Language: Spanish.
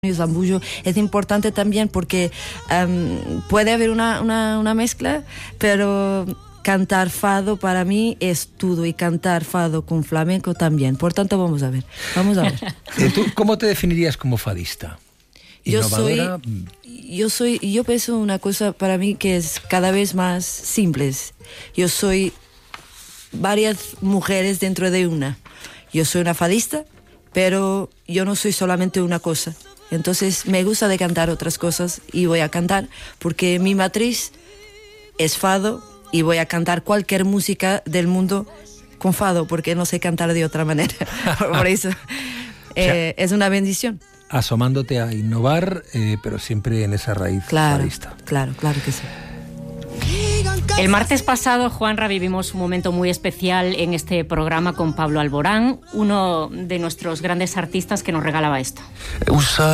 Zambullo es importante también porque puede haber una mezcla, pero cantar fado para mí es todo, y cantar fado con flamenco también. Por tanto, vamos a ver. ¿Tú cómo te definirías como fadista? ¿Innovadora? Yo pienso una cosa para mí que es cada vez más simple. Yo soy varias mujeres dentro de una. Yo soy una fadista, pero yo no soy solamente una cosa. Entonces me gusta de cantar otras cosas y voy a cantar porque mi matriz es fado y voy a cantar cualquier música del mundo con fado porque no sé cantar de otra manera. Por eso es una bendición. Asomándote a innovar, pero siempre en esa raíz fadista. Claro que sí. El martes pasado, Juanra, vivimos un momento muy especial en este programa con Pablo Alborán, uno de nuestros grandes artistas que nos regalaba esto.